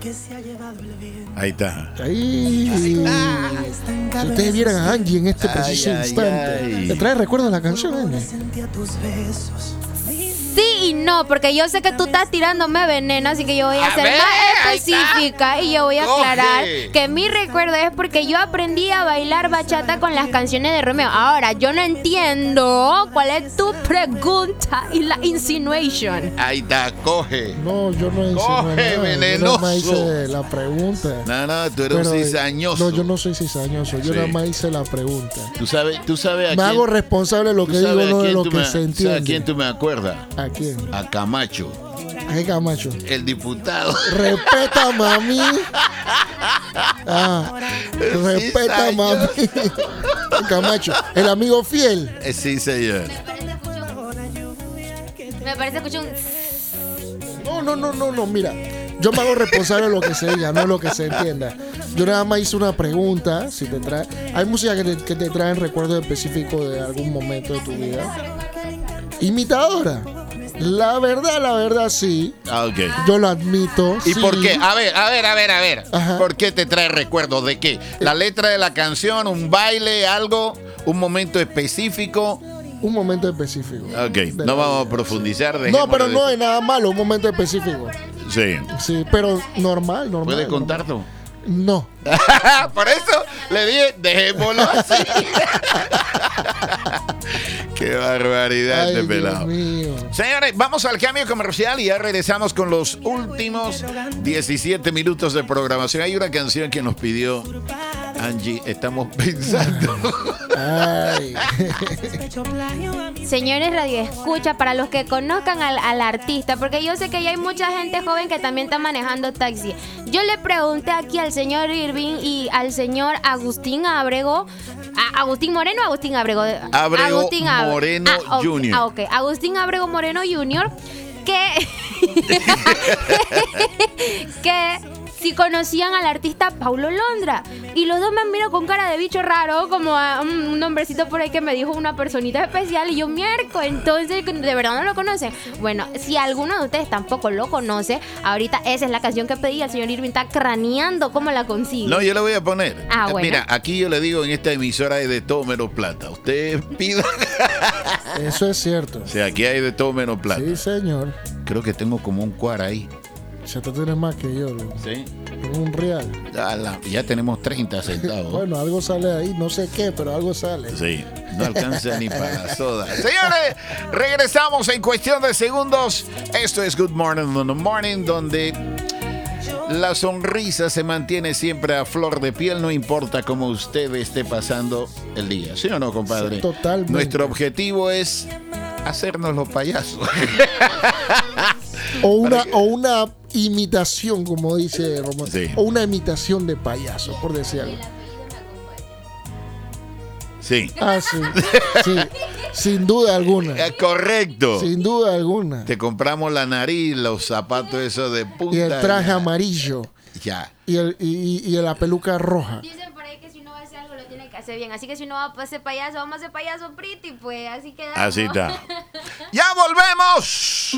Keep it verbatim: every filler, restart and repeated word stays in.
Ahí está. Ahí. Si ustedes vieran a Angie en este preciso Ay, ay, instante, ay. ¿te trae recuerdos la canción, Angie? Sí y no, porque yo sé que tú estás tirándome veneno, así que yo voy a, A ser ver, más ahí específica y yo voy a Coge. aclarar que mi recuerdo es porque yo aprendí a bailar bachata con las canciones de Romeo. Ahora, yo no entiendo cuál es tu pregunta y la insinuation. Ahí está, coge. No, yo no hice Coge, nada. Yo venenoso. nada más hice la pregunta. No, no, tú eres un Pero, cizañoso. No, yo no soy cizañoso. Yo Sí. nada más hice la pregunta. Tú sabes, tú sabes a Me quién. hago responsable de lo tú que sabes digo, a no de quién lo tú que me- se ¿sabes entiende. a quién tú me acuerdas? ¿A quién? A Camacho, ¿A qué Camacho? el diputado. Respétame a mí. Ah, respétame a mí. Camacho, el amigo fiel. Eh, Sí, señor. Me parece que escuché un... No, no, no, no, no, mira. Yo me hago responsable de lo que se diga, no de lo que se entienda. Yo nada más hice una pregunta, si te trae. Hay música que te, que te traen recuerdos específicos de algún momento de tu vida. Imitadora. La verdad, la verdad, sí. Ah, ok. Yo lo admito. ¿Y sí. por qué? A ver, a ver, a ver, a ver. Ajá. ¿Por qué te trae recuerdos de qué? ¿La letra de la canción, un baile, algo, un momento específico? Un momento específico. Ok, De no la vamos a vida, profundizar. sí. No, dejémoslo pero de- no hay nada malo, un momento específico. Sí. Sí, pero normal, normal. ¿Puedes normal. contarlo? No. Por eso le dije, dejémoslo así. Qué barbaridad Ay, este Dios pelado. mío. Señores, vamos al cambio comercial y ya regresamos con los últimos diecisiete minutos de programación. Hay una canción que nos pidió Angie, estamos pensando. Ay. Señores Radio Escucha, para los que conozcan al, al artista, porque yo sé que ya hay mucha gente joven que también está manejando taxi. Yo le pregunté aquí al señor Irving y al señor Agustín Ábrego, a- Agustín Moreno o Agustín Ábrego. Ábrego Agustín Ábrego. Moreno Ah, ok, junior ah, ok. Agustín Ábrego Moreno junior que que si conocían al artista Paulo Londra. Y los dos me miran con cara de bicho raro, como a un, un nombrecito por ahí que me dijo una personita especial. Y yo, mierco, entonces, ¿de verdad no lo conocen? Bueno, si alguno de ustedes tampoco lo conoce, ahorita esa es la canción que pedí. El señor Irving está craneando cómo la consigue. No, yo la voy a poner. Ah, bueno. Mira, aquí yo le digo en esta emisora hay de todo menos plata. Usted pida. Eso es cierto. O sea, aquí hay de todo menos plata. Sí, señor. Creo que tengo como un cuar ahí. Ya tú tienes más que yo, loco. ¿Sí? Un real. Ya, la- ya tenemos treinta centavos. Bueno, algo sale ahí, no sé qué, pero algo sale. Sí, no alcanza ni para la soda. Señores, regresamos en cuestión de segundos. Esto es Good Morning in the Morning, donde la sonrisa se mantiene siempre a flor de piel, no importa cómo usted esté pasando el día. ¿Sí o no, compadre? Sí, totalmente. Nuestro objetivo es hacernos los payasos. O una, o una imitación, como dice Román. Sí. O una imitación de payaso, por decir algo. Sí. Ah, sí. Sí. Sin duda alguna. Eh, Correcto. Sin duda alguna. Te compramos la nariz, los zapatos esos de punta. Y el traje ya. amarillo. Ya. Y, el, y, y la peluca roja. Dicen por ahí que si uno va a hacer algo lo tiene que hacer bien. Así que si uno va a hacer payaso, vamos a hacer payaso pretty, pues. Así que Así está. ¡Ya volvemos!